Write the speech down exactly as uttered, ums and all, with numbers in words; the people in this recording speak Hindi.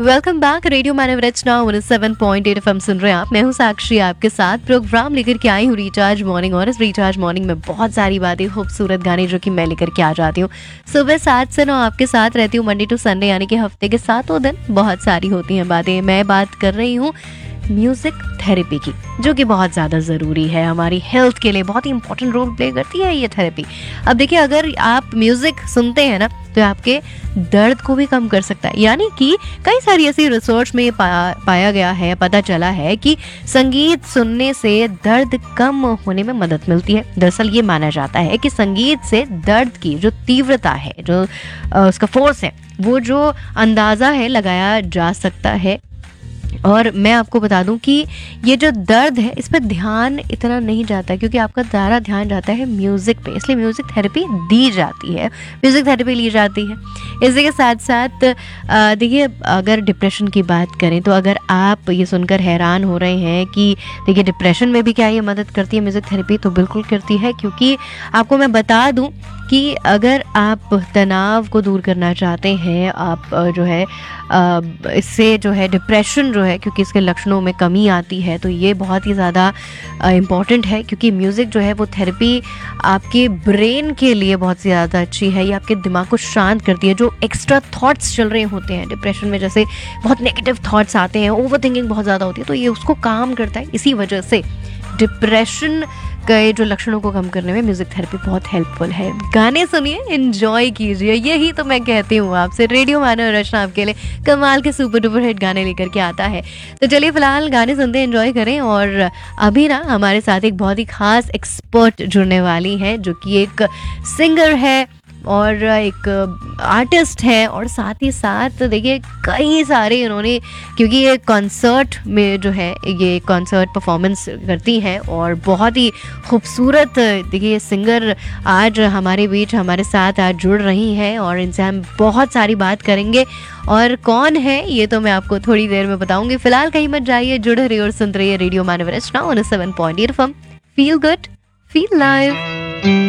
Welcome back. रेडियो मानव रचना one seven point eight FM सुन रहे हैं आप। मैं हूं साक्षी, आपके साथ प्रोग्राम लेकर के आई हूं रिचार्ज मॉर्निंग। और इस रिचार्ज मॉर्निंग में बहुत सारी बातें, खूबसूरत गाने जो कि मैं लेकर के आ जाती हूँ। सुबह सात से नौ आपके साथ रहती हूँ, मंडे टू संडे, यानी कि हफ्ते के सातों दिन बहुत सारी होती हैं बातें। मैं बात कर रही हूँ म्यूजिक थेरेपी की, जो कि बहुत ज़्यादा ज़रूरी है हमारी हेल्थ के लिए। बहुत ही इंपॉर्टेंट रोल प्ले करती है ये थेरेपी। अब देखिए, अगर आप म्यूजिक सुनते हैं ना, तो आपके दर्द को भी कम कर सकता है। यानी कि कई सारी ऐसी रिसर्च में पाया, पाया गया है, पता चला है कि संगीत सुनने से दर्द कम होने में मदद मिलती है। दरअसल ये माना जाता है कि संगीत से दर्द की जो तीव्रता है, जो उसका फोर्स है, वो जो अंदाज़ा है लगाया जा सकता है। और मैं आपको बता दूं कि ये जो दर्द है, इस पर ध्यान इतना नहीं जाता है, क्योंकि आपका सारा ध्यान जाता है म्यूज़िक पे। इसलिए म्यूज़िक थेरेपी दी जाती है, म्यूज़िक थेरेपी ली जाती है। इसी के साथ साथ देखिए, अगर डिप्रेशन की बात करें, तो अगर आप ये सुनकर हैरान हो रहे हैं कि देखिए डिप्रेशन में भी क्या ये मदद करती है म्यूज़िक थेरेपी, तो बिल्कुल करती है। क्योंकि आपको मैं बता दूँ कि अगर आप तनाव को दूर करना चाहते हैं, आप जो है इससे जो है डिप्रेशन जो है, क्योंकि इसके लक्षणों में कमी आती है, तो ये बहुत ही ज़्यादा इम्पॉर्टेंट है। क्योंकि म्यूज़िक जो है वो थेरेपी आपके ब्रेन के लिए बहुत ज़्यादा अच्छी है। ये आपके दिमाग को शांत करती है। जो एक्स्ट्रा थॉट्स चल रहे होते हैं डिप्रेशन में, जैसे बहुत नेगेटिव थॉट्स आते हैं, ओवर थिंकिंग बहुत ज़्यादा होती है, तो ये उसको काम करता है। इसी वजह से डिप्रेशन के जो लक्षणों को कम करने में म्यूजिक थेरेपी बहुत हेल्पफुल है। गाने सुनिए, एंजॉय कीजिए, यही तो मैं कहती हूँ आपसे। रेडियो मानव रचना आपके लिए कमाल के सुपर डुपर हिट गाने लेकर के आता है। तो चलिए फिलहाल गाने सुनते हैं, एंजॉय करें। और अभी ना हमारे साथ एक बहुत ही खास एक्सपर्ट जुड़ने वाली है, जो कि एक सिंगर है और एक आर्टिस्ट है, और साथ ही साथ देखिए कई सारे इन्होंने, क्योंकि ये कॉन्सर्ट में जो है ये कॉन्सर्ट परफॉर्मेंस करती हैं, और बहुत ही खूबसूरत देखिए सिंगर आज हमारे बीच हमारे साथ आज जुड़ रही हैं, और इनसे हम बहुत सारी बात करेंगे। और कौन है ये तो मैं आपको थोड़ी देर में बताऊंगी। फिलहाल कहीं मत जाइए, जुड़े रहिए और सुनते रहिए रेडियो मानव रचना one seven point eight FM. Feel good, feel live.